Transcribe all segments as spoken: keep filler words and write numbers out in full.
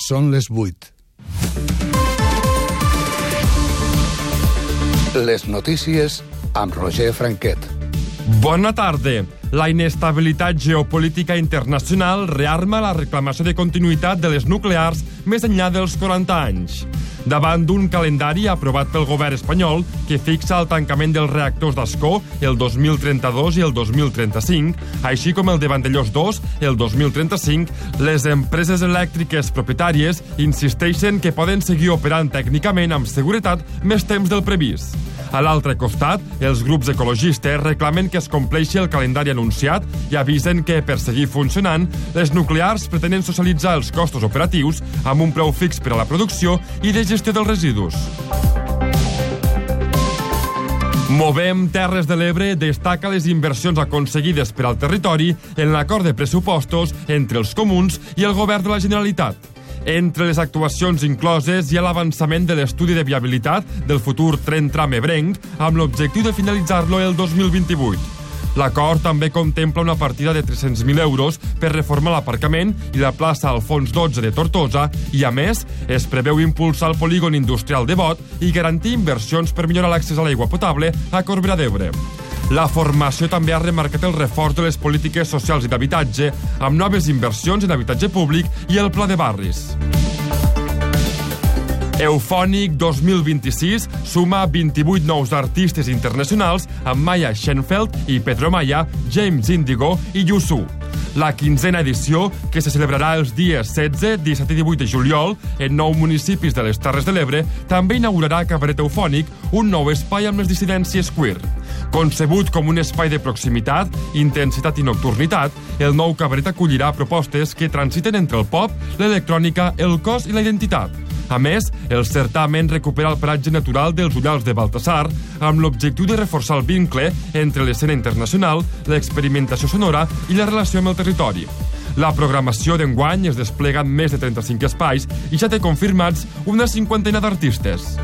Són les vuit. Les notícies amb Roger Franquet. Bona tarda. La inestabilitat geopolítica internacional rearma la reclamació de continuïtat de les nuclears més enllà dels quaranta anys. Davant d'un calendari aprovat pel govern espanyol que fixa el tancament dels reactors d'Ascó el dos mil trenta-dos i el dos mil trenta-cinc, així com el de Vandellòs dos el dos mil trenta-cinc, les empreses elèctriques propietàries insisteixen que poden seguir operant tècnicament amb seguretat més temps del previst. A l'altre costat, els grups ecologistes reclamen que es compleixi el calendari anunciat i avisen que, per seguir funcionant, les nuclears pretenen socialitzar els costos operatius amb un preu fix per a la producció i de gestió dels residus. Movem Terres de l'Ebre destaca les inversions aconseguides per al territori en l'acord de pressupostos entre els comuns i el govern de la Generalitat. Entre les actuacions incloses hi ha l'avançament de l'estudi de viabilitat del futur tren tram ebrenc amb l'objectiu de finalitzar-lo el dos mil vint-i-vuit. L'acord també contempla una partida de tres-cents mil euros per reformar l'aparcament i la plaça Alfons dotze de Tortosa i, a més, es preveu impulsar el polígon industrial de Bot i garantir inversions per millorar l'accés a l'aigua potable a Corbera d'Ebre. La formació també ha remarcat el reforç de les polítiques socials i d'habitatge amb noves inversions en habitatge públic i el pla de barris. Eufònic dos mil vint-i-sis suma vint-i-vuit nous artistes internacionals amb Maya Schenfeld i Pedro Maya, James Indigo i Yusu. La quinzena edició, que se celebrarà els dies setze, disset i divuit de juliol en nou municipis de les Terres de l'Ebre, també inaugurarà Cabaret Eufònic, un nou espai amb les dissidències queer. Concebut com un espai de proximitat, intensitat i nocturnitat, el nou cabaret acollirà propostes que transiten entre el pop, l'electrònica, el cos i la identitat. A més, el certamen recupera el paratge natural dels Ullals de Baltasar amb l'objectiu de reforçar el vincle entre l'escena internacional, l'experimentació sonora i la relació amb el territori. La programació d'enguany es desplega en més de trenta-cinc espais i ja té confirmats una cinquantena d'artistes.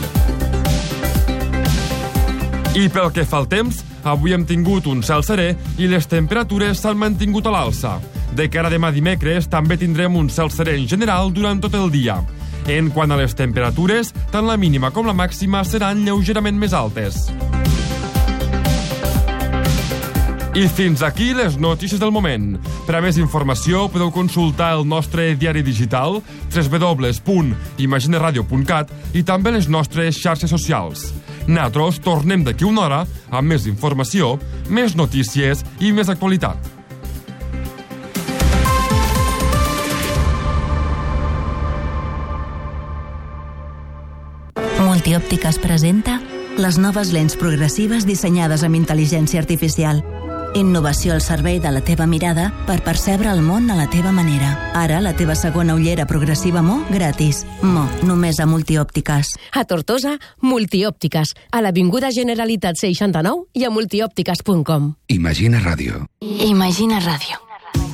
I pel que fa al temps, avui hem tingut un cel serè i les temperatures s'han mantingut a l'alça. De cara a demà dimecres també tindrem un cel serè en general durant tot el dia. En quant a les temperatures, tant la mínima com la màxima seran lleugerament més altes. I fins aquí les notícies del moment. Per a més informació podeu consultar el nostre diari digital w w w punt imagineradio punt cat i també les nostres xarxes socials. Nosaltres tornem d'aquí una hora amb més informació, més notícies i més actualitat. Multiòptiques presenta les noves lents progressives dissenyades amb intel·ligència artificial. Innovació al servei de la teva mirada per percebre el món a la teva manera. Ara, la teva segona ullera progressiva Mo gratis. Mo, només a Multiòptiques. A Tortosa, Multiòptiques. A l'Avinguda Generalitat seixanta-nou i a multiòptiques punt com. Imagina Ràdio. Imagina Ràdio.